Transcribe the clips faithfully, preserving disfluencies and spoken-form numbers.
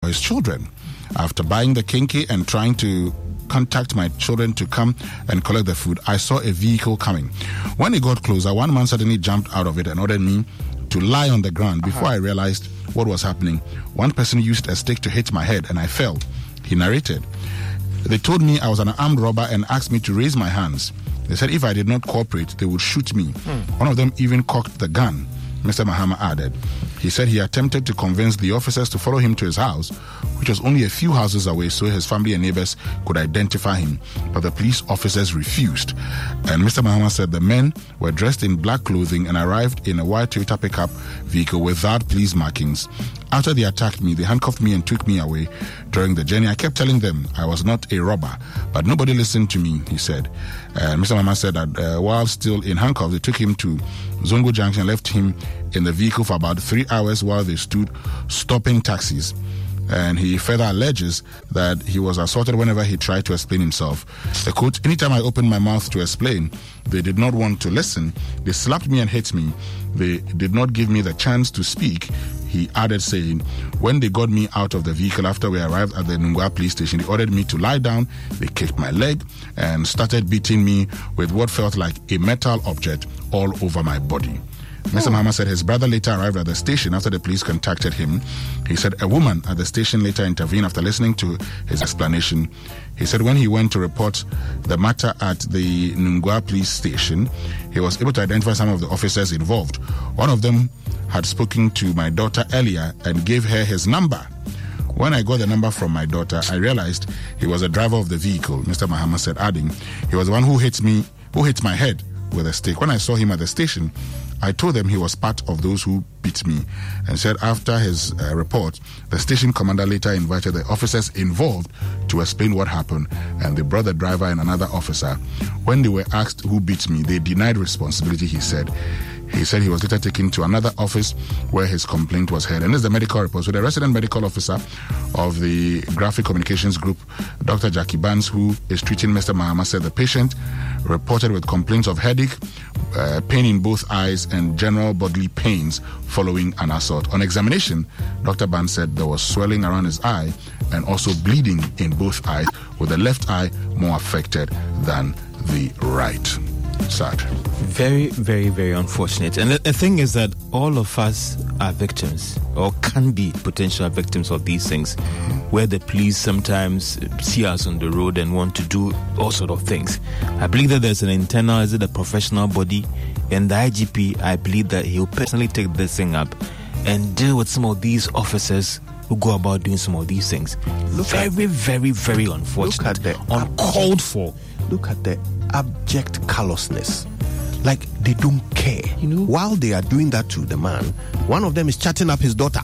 his children. After buying the kinky and trying to contact my children to come and collect the food, I saw a vehicle coming. When it got closer, one man suddenly jumped out of it and ordered me to lie on the ground. Before uh-huh. I realized what was happening, one person used a stick to hit my head and I fell. He narrated. They told me I was an armed robber and asked me to raise my hands. They said if I did not cooperate, they would shoot me. Hmm. One of them even cocked the gun, Mister Mahama added. He said he attempted to convince the officers to follow him to his house, which was only a few houses away so his family and neighbors could identify him, but the police officers refused. And Mister Mahama said the men were dressed in black clothing and arrived in a white Toyota pickup vehicle without police markings. After they attacked me, they handcuffed me and took me away. During the journey, I kept telling them I was not a robber, but nobody listened to me, he said. And Mister Mahama said that uh, while still in handcuffs, they took him to Zongo Junction and left him in the vehicle for about three hours while they stood stopping taxis. And he further alleges that he was assaulted whenever he tried to explain himself. The quote, anytime I opened my mouth to explain, they did not want to listen. They slapped me and hit me. They did not give me the chance to speak. He added, saying, when they got me out of the vehicle after we arrived at the Nungua police station, they ordered me to lie down. They kicked my leg and started beating me with what felt like a metal object all over my body. Mister Mahama said his brother later arrived at the station after the police contacted him. He said a woman at the station later intervened after listening to his explanation. He said when he went to report the matter at the Nungua police station, he was able to identify some of the officers involved. One of them had spoken to my daughter earlier and gave her his number. When I got the number from my daughter, I realized he was the driver of the vehicle, Mister Mahama said, adding, he was the one who hit me, who hit my head with a stick. When I saw him at the station, I told them he was part of those who beat me, and said after his uh, report, the station commander later invited the officers involved to explain what happened, and they brought the driver and another officer. When they were asked who beat me, they denied responsibility, he said. He said he was later taken to another office where his complaint was heard. And this is the medical report. So the resident medical officer of the Graphic Communications Group, Doctor Jackie Barnes, who is treating Mister Mahama, said the patient reported with complaints of headache, uh, pain in both eyes, and general bodily pains following an assault. On examination, Doctor Barnes said there was swelling around his eye and also bleeding in both eyes, with the left eye more affected than the right. Sad. Very, very, very unfortunate. And the, the thing is that all of us are victims, or can be potential victims of these things, where the police sometimes see us on the road and want to do all sort of things. I believe that there's an internal, is it a professional body, and the I G P, I believe that he'll personally take this thing up and deal with some of these officers who go about doing some of these things. Look very, at, very, very unfortunate. Look at the uncalled for. Look at the abject callousness. Like they don't care. You know, while they are doing that to the man, one of them is chatting up his daughter.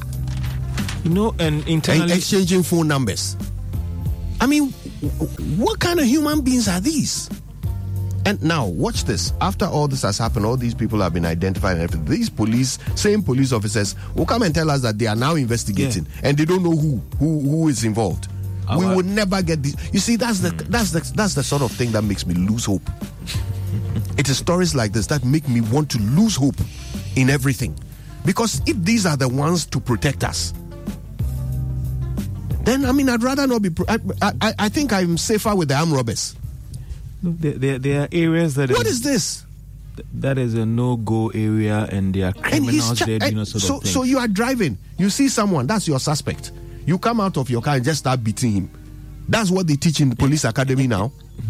You know, and internally and exchanging phone numbers. I mean, what kind of human beings are these? And now, watch this. After all this has happened, all these people have been identified and everything. These police, same police officers, will come and tell us that they are now investigating, yeah. and they don't know who who who is involved. Our, we would never get this. You see, that's the mm. that's the that's the sort of thing that makes me lose hope. It is stories like this that make me want to lose hope in everything, because if these are the ones to protect us, then I mean, I'd rather not be. Pro- I, I I think I'm safer with the armed robbers. There, there, there are areas that what is, is this? That is a no-go area, and there are criminals cha- there doing all sort so, of things. So you are driving, you see someone, that's your suspect. You come out of your car and just start beating him. That's what they teach in the police academy now.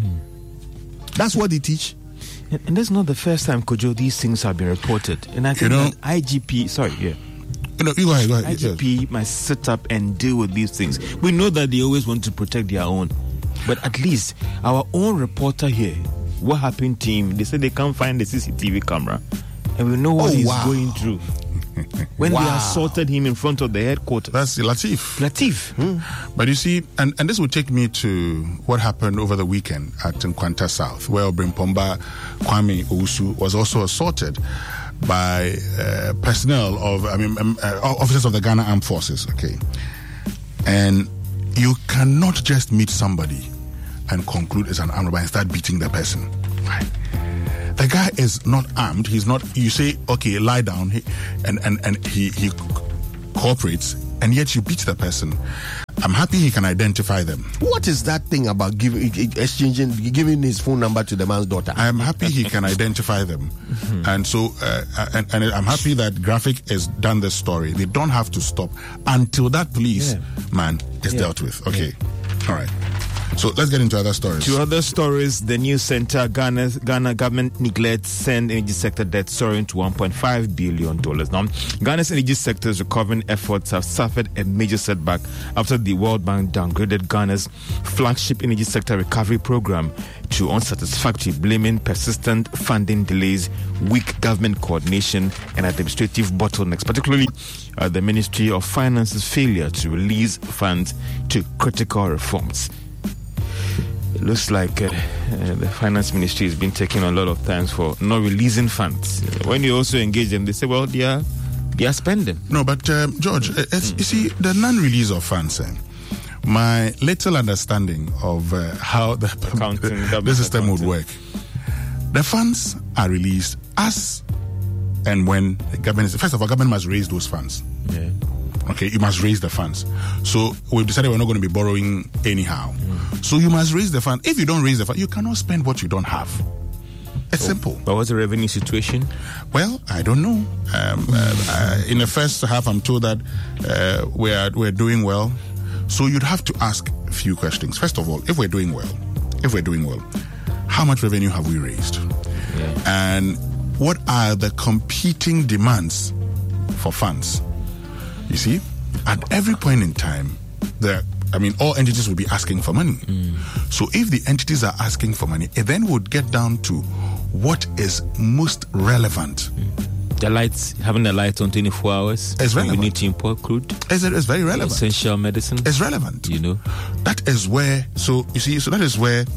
That's what they teach. And, and that's not the first time, Kojo, these things have been reported. And I think you know, that I G P, sorry, yeah. You know, you go ahead, go ahead. I G P yes. must sit up and deal with these things. We know that they always want to protect their own. But at least our own reporter here, what happened to him? They said they can't find the C C T V camera, and we know what oh, he's wow. going through. When wow. they assaulted him in front of the headquarters. That's Latif. Latif. Hmm. But you see, and, and this will take me to what happened over the weekend at Nkwanta South, where Brimpomba Kwame Owusu was also assaulted by uh, personnel of, I mean, um, uh, officers of the Ghana Armed Forces. Okay, and you cannot just meet somebody and conclude it's an armed robber and start beating the person. Right? The guy is not armed. He's not. You say, okay, lie down, he, and and and he he cooperates. and yet you beat the person. I'm happy he can identify them. What is that thing about giving, exchanging, giving his phone number to the man's daughter? I'm happy he can identify them. Mm-hmm. And so, uh, and, and I'm happy that Graphic has done this story. They don't have to stop until that police yeah. man is yeah. dealt with. Okay. Yeah. All right. So let's get into other stories. Two other stories. The news center, Ghana, Ghana government neglects send energy sector debt soaring to one point five billion dollars. Now, Ghana's energy sector's recovering efforts have suffered a major setback after the World Bank downgraded Ghana's flagship energy sector recovery program to unsatisfactory, blaming persistent funding delays, weak government coordination, and administrative bottlenecks, particularly uh, the Ministry of Finance's failure to release funds to critical reforms. It looks like uh, uh, the finance ministry has been taking a lot of times for not releasing funds. When you also engage them, they say, well, they are, they are spending. No, but um, George, uh, mm. you see, the non-release of funds, eh, my little understanding of uh, how the, the, the system accounting. would work, the funds are released as and when the government, first of all, government must raise those funds. Yeah. Okay, you must raise the funds. So we've decided we're not going to be borrowing anyhow. Mm. So you must raise the fund. If you don't raise the fund, you cannot spend what you don't have. It's oh, simple. But what's the revenue situation? Well, I don't know. Um, uh, uh, in the first half, I'm told that uh, we're we're doing well. So you'd have to ask a few questions. First of all, if we're doing well, if we're doing well, how much revenue have we raised? Yeah. And what are the competing demands for funds? You see, at every point in time, the I mean, all entities will be asking for money. Mm. So if the entities are asking for money, it then would get down to what is most relevant. Mm. The lights, having the lights on twenty-four hours. Is relevant. We need to import crude. It's, it's very relevant. Essential medicine. It's relevant. You know, that is where. So you see, so that is where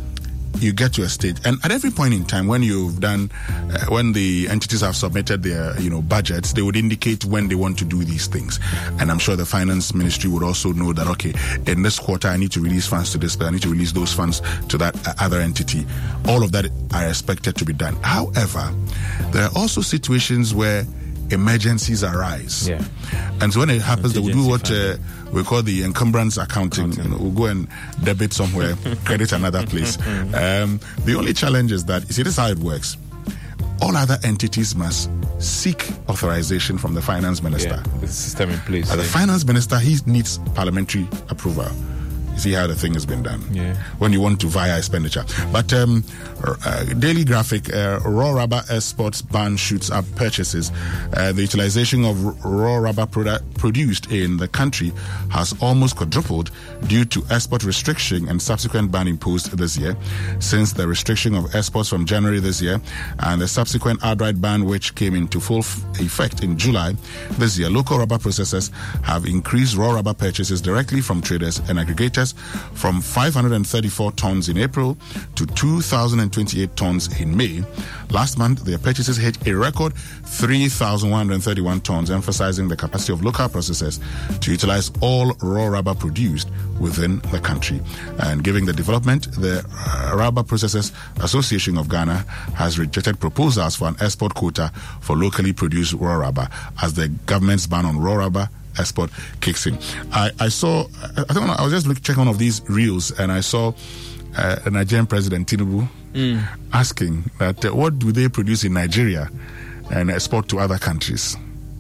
you get to a stage, and at every point in time when you've done uh, when the entities have submitted their you know budgets, they would indicate when they want to do these things. And I'm sure the finance ministry would also know that, okay, in this quarter I need to release funds to this, but I need to release those funds to that uh, other entity. All of that are expected to be done. However, there are also situations where emergencies arise. Yeah. And so when it happens, they will do what uh, we call the encumbrance accounting. accounting. You know, we'll go and debit somewhere, credit another place. Um, the only challenge is that, you see, this is how it works. All other entities must seek authorization from the finance minister. Yeah, the system in place. Uh, yeah. The finance minister, he needs parliamentary approval. You see how the thing has been done. Yeah. When you want to via expenditure. But um, uh, Daily Graphic, uh, raw rubber exports ban shoots up purchases. Uh, the utilization of raw rubber product produced in the country has almost quadrupled due to export restriction and subsequent ban imposed this year. Since the restriction of exports from January this year and the subsequent outright ban which came into full f- effect in July this year, local rubber processors have increased raw rubber purchases directly from traders and aggregators from five hundred thirty-four tons in April to two thousand twenty-eight tons in May. Last month, their purchases hit a record three thousand one hundred thirty-one tons, emphasizing the capacity of local processors to utilize all raw rubber produced within the country. And given the development, the uh, Rubber Processors Association of Ghana has rejected proposals for an export quota for locally produced raw rubber as the government's ban on raw rubber export kicks in. I, I saw, I, I don't know, I was just looking, checking one of these reels, and I saw uh, a Nigerian President Tinubu mm. asking that uh, what do they produce in Nigeria and export to other countries,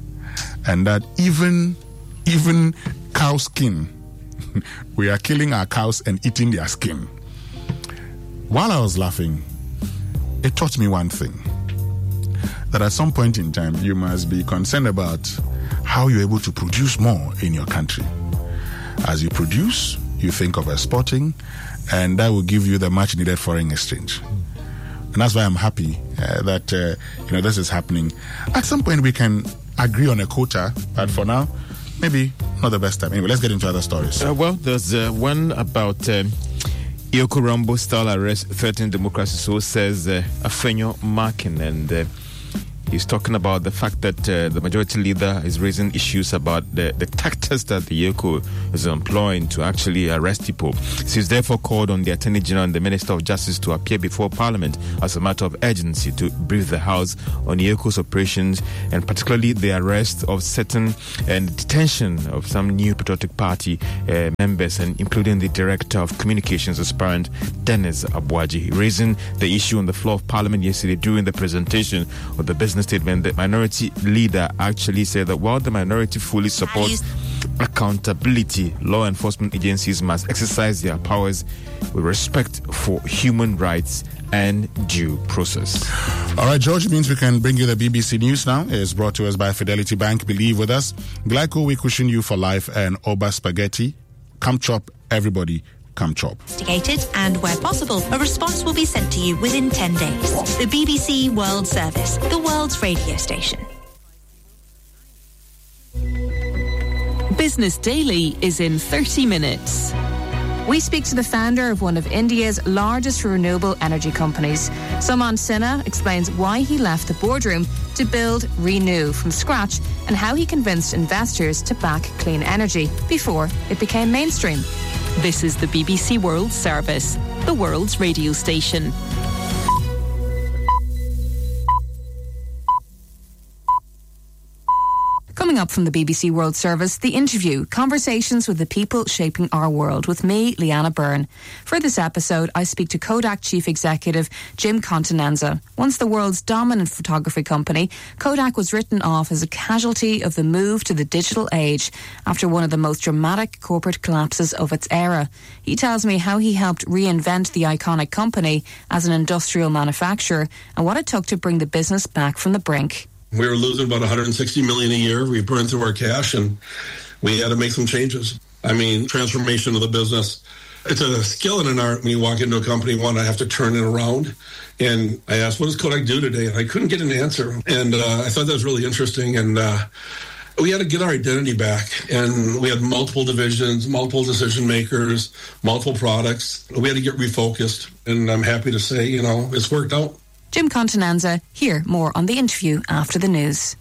and that even even cow skin, we are killing our cows and eating their skin. While I was laughing, it taught me one thing, that at some point in time you must be concerned about how you're able to produce more in your country. As you produce, you think of exporting, and that will give you the much needed foreign exchange. And that's why I'm happy uh, that uh, you know this is happening. At some point we can agree on a quota, but for now, maybe not the best time. Anyway, let's get into other stories. Uh, well, there's uh, one about um, Iyoko Rambo style arrest threatening democracy. So says uh, Afenyo Markin, and uh, He's talking about the fact that uh, the majority leader is raising issues about the, the tactics that the EOCO is employing to actually arrest people. He's therefore called on the Attorney General and the Minister of Justice to appear before Parliament as a matter of urgency to brief the House on the EOCO's operations, and particularly the arrest of certain and detention of some new Patriotic Party uh, members, and including the Director of Communications aspirant Dennis Abuaji. Raising the issue on the floor of Parliament yesterday during the presentation of the business statement, the minority leader actually said that while the minority fully supports accountability, law enforcement agencies must exercise their powers with respect for human rights and due process. All right, George, it means we can bring you the B B C News now. It's brought to us by Fidelity Bank. Believe with us. Glyco, we cushion you for life, and Oba Spaghetti. Come chop, everybody. Come chop. Investigated, and where possible, a response will be sent to you within ten days. The B B C World Service, the world's radio station. Business Daily is in thirty minutes. We speak to the founder of one of India's largest renewable energy companies. Saman Sinha explains why he left the boardroom to build Renew from scratch, and how he convinced investors to back clean energy before it became mainstream. This is the B B C World Service, the world's radio station. Coming up from the B B C World Service, The Interview, conversations with the people shaping our world, with me, Leanna Byrne. For this episode, I speak to Kodak Chief Executive Jim Continenza. Once the world's dominant photography company, Kodak was written off as a casualty of the move to the digital age after one of the most dramatic corporate collapses of its era. He tells me how he helped reinvent the iconic company as an industrial manufacturer and what it took to bring the business back from the brink. We were losing about one hundred sixty million dollars a year. We burned through our cash, and we had to make some changes. I mean, transformation of the business. It's a skill and an art when you walk into a company. One, I have to turn it around. And I asked, what does Kodak do today? And I couldn't get an answer. And uh, I thought that was really interesting. And uh, we had to get our identity back. And we had multiple divisions, multiple decision makers, multiple products. We had to get refocused. And I'm happy to say, you know, it's worked out. Jim Continenza. Hear more on The Interview after the news.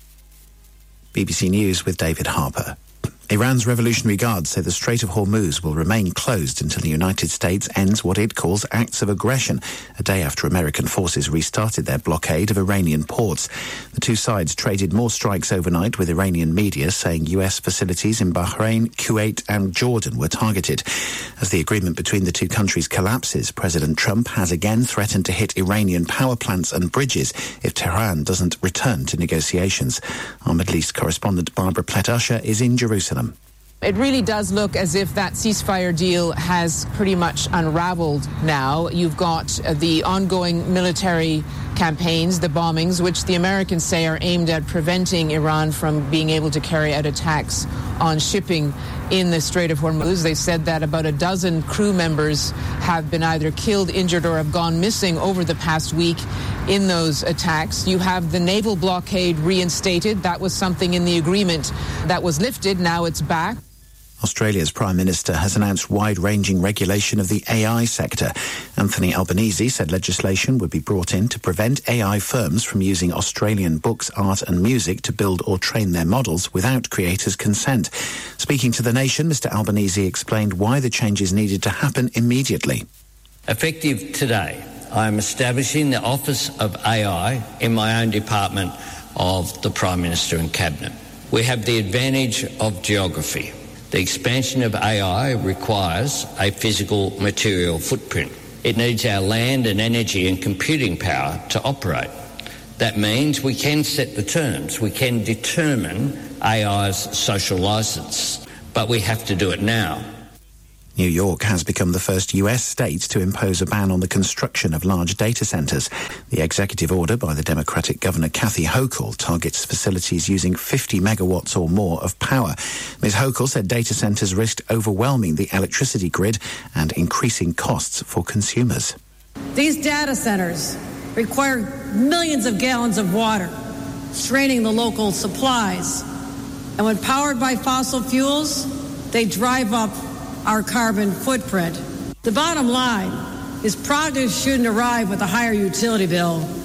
B B C News with David Harper. Iran's Revolutionary Guards say the Strait of Hormuz will remain closed until the United States ends what it calls acts of aggression, a day after American forces restarted their blockade of Iranian ports. The two sides traded more strikes overnight, with Iranian media saying U S facilities in Bahrain, Kuwait and Jordan were targeted. As the agreement between the two countries collapses, President Trump has again threatened to hit Iranian power plants and bridges if Tehran doesn't return to negotiations. Our Middle East correspondent Barbara Plett-Usher is in Jerusalem. It really does look as if that ceasefire deal has pretty much unraveled now. You've got uh, the ongoing military campaigns, the bombings, which the Americans say are aimed at preventing Iran from being able to carry out attacks on shipping in the Strait of Hormuz. They said that about a dozen crew members have been either killed, injured, or have gone missing over the past week in those attacks. You have the naval blockade reinstated. That was something in the agreement that was lifted. Now it's back. Australia's Prime Minister has announced wide-ranging regulation of the A I sector. Anthony Albanese said legislation would be brought in to prevent A I firms from using Australian books, art and music to build or train their models without creators' consent. Speaking to The Nation, Mister Albanese explained why the changes needed to happen immediately. Effective today, I am establishing the Office of A I in my own department of the Prime Minister and Cabinet. We have the advantage of geography. The expansion of A I requires a physical material footprint. It needs our land and energy and computing power to operate. That means we can set the terms. We can determine A I's social licence, but we have to do it now. New York has become the first U S state to impose a ban on the construction of large data centers. The executive order by the Democratic Governor Kathy Hochul targets facilities using fifty megawatts or more of power. Miz Hochul said data centers risked overwhelming the electricity grid and increasing costs for consumers. These data centers require millions of gallons of water, straining the local supplies. And when powered by fossil fuels, they drive up our carbon footprint. The bottom line is progress shouldn't arrive with a higher utility bill,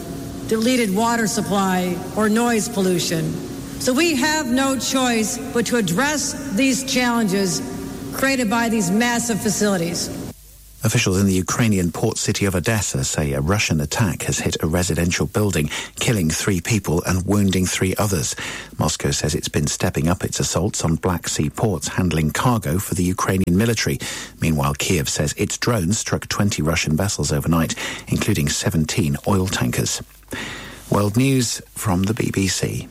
depleted water supply, or noise pollution. So we have no choice but to address these challenges created by these massive facilities. Officials in the Ukrainian port city of Odessa say a Russian attack has hit a residential building, killing three people and wounding three others. Moscow says it's been stepping up its assaults on Black Sea ports handling cargo for the Ukrainian military. Meanwhile, Kiev says its drones struck twenty Russian vessels overnight, including seventeen oil tankers. World News from the B B C.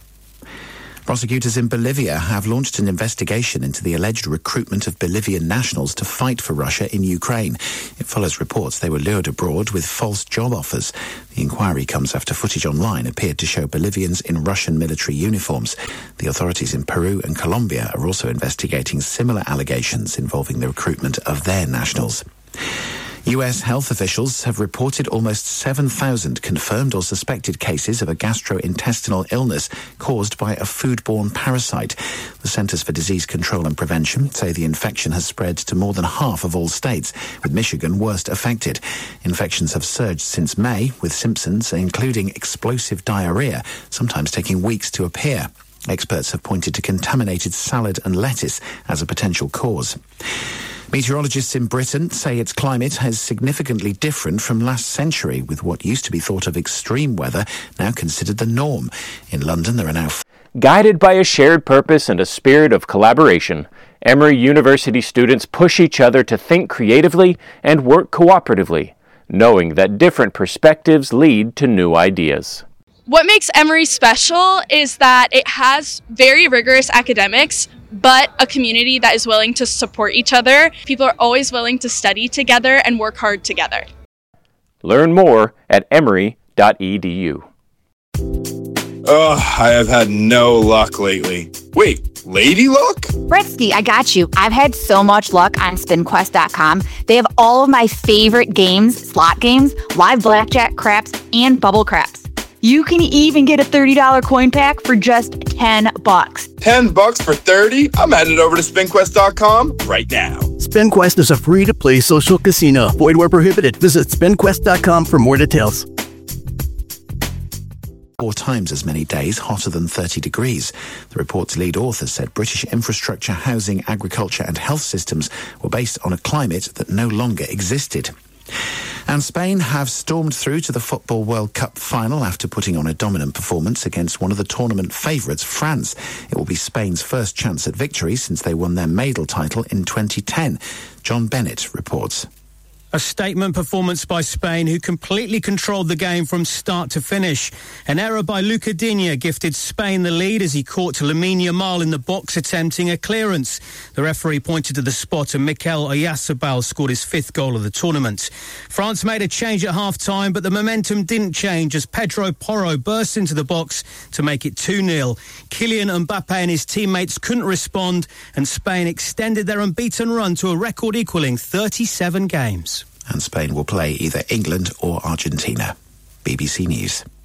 Prosecutors in Bolivia have launched an investigation into the alleged recruitment of Bolivian nationals to fight for Russia in Ukraine. It follows reports they were lured abroad with false job offers. The inquiry comes after footage online appeared to show Bolivians in Russian military uniforms. The authorities in Peru and Colombia are also investigating similar allegations involving the recruitment of their nationals. U S health officials have reported almost seven thousand confirmed or suspected cases of a gastrointestinal illness caused by a foodborne parasite. The Centers for Disease Control and Prevention say the infection has spread to more than half of all states, with Michigan worst affected. Infections have surged since May, with symptoms including explosive diarrhea, sometimes taking weeks to appear. Experts have pointed to contaminated salad and lettuce as a potential cause. Meteorologists in Britain say its climate is significantly different from last century, with what used to be thought of extreme weather now considered the norm. In London, there are now... F- Guided by a shared purpose and a spirit of collaboration, Emory University students push each other to think creatively and work cooperatively, knowing that different perspectives lead to new ideas. What makes Emory special is that it has very rigorous academics, but a community that is willing to support each other. People are always willing to study together and work hard together. Learn more at emory dot e d u. Ugh, I have had no luck lately. Wait, lady luck? Bretsky, I got you. I've had so much luck on spin quest dot com. They have all of my favorite games, slot games, live blackjack, craps, and bubble craps. You can even get a thirty dollars coin pack for just ten bucks. ten bucks for thirty? I'm headed over to spin quest dot com right now. SpinQuest is a free-to-play social casino. Void where prohibited. Visit spin quest dot com for more details. Four times as many days hotter than thirty degrees. The report's lead author said British infrastructure, housing, agriculture and health systems were based on a climate that no longer existed. And Spain have stormed through to the Football World Cup final after putting on a dominant performance against one of the tournament favourites, France. It will be Spain's first chance at victory since they won their medal title in twenty ten. John Bennett reports. A statement performance by Spain, who completely controlled the game from start to finish. An error by Luca Digne gifted Spain the lead as he caught Lamine Yamal in the box attempting a clearance. The referee pointed to the spot and Mikel Oyarzabal scored his fifth goal of the tournament. France made a change at half-time, but the momentum didn't change as Pedro Porro burst into the box to make it two nil. Kylian Mbappe and his teammates couldn't respond, and Spain extended their unbeaten run to a record-equalling thirty-seven games. And Spain will play either England or Argentina. B B C News.